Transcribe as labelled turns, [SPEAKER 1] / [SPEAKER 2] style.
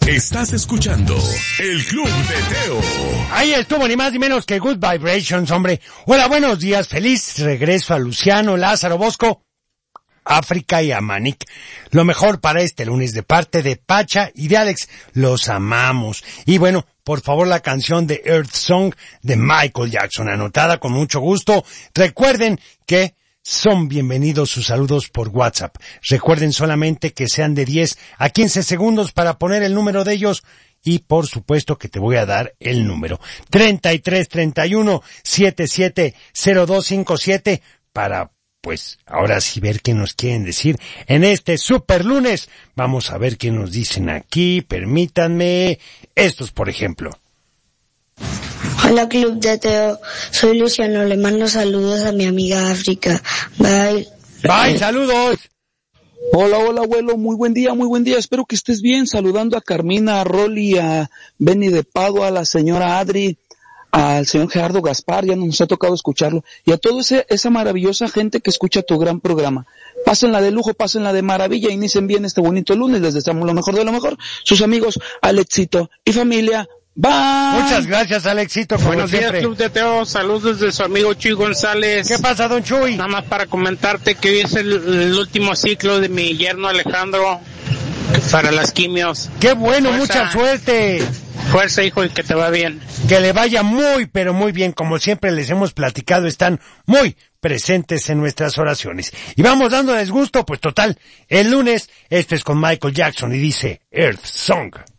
[SPEAKER 1] Estás escuchando el Club de Teo.
[SPEAKER 2] Ahí estuvo ni más ni menos que Good Vibrations, hombre. Hola, buenos días, feliz regreso a Luciano, Lázaro, Bosco, África y a Manic. Lo mejor para este lunes de parte de Pacha y de Alex. Los amamos. Y bueno, por favor, la canción de Earth Song de Michael Jackson, anotada con mucho gusto. Recuerden que son bienvenidos sus saludos por WhatsApp. Recuerden solamente que sean de 10 a 15 segundos para poner el número de ellos y por supuesto que te voy a dar el número 3331-770257 para pues ahora sí ver qué nos quieren decir en este super lunes. Vamos a ver qué nos dicen aquí, permítanme. Estos, por ejemplo.
[SPEAKER 3] Hola Club de Teo, soy Luciano, le mando saludos a mi amiga África. Bye.
[SPEAKER 2] Bye, saludos.
[SPEAKER 4] Hola, abuelo, muy buen día, espero que estés bien, saludando a Carmina, a Rolly, a Benny de Padua, a la señora Adri, al señor Gerardo Gaspar, ya nos ha tocado escucharlo, y a toda esa maravillosa gente que escucha tu gran programa. Pásenla de lujo, pásenla de maravilla, inicien bien este bonito lunes, les deseamos lo mejor de lo mejor, sus amigos Alexito y familia. Bye.
[SPEAKER 2] Muchas gracias, Alexito.
[SPEAKER 5] Buenos días, Club de Teo. Saludos de su amigo Chuy González.
[SPEAKER 2] ¿Qué pasa, don Chuy?
[SPEAKER 5] Nada más para comentarte que hoy es el último ciclo de mi yerno Alejandro para las quimios.
[SPEAKER 2] ¡Qué bueno!
[SPEAKER 5] Fuerza.
[SPEAKER 2] Mucha suerte.
[SPEAKER 5] Fuerza, hijo, y que te va bien.
[SPEAKER 2] Que le vaya muy, pero muy bien. Como siempre les hemos platicado, están muy presentes en nuestras oraciones. Y vamos dándoles gusto, pues total. El lunes, este es con Michael Jackson y dice Earth Song.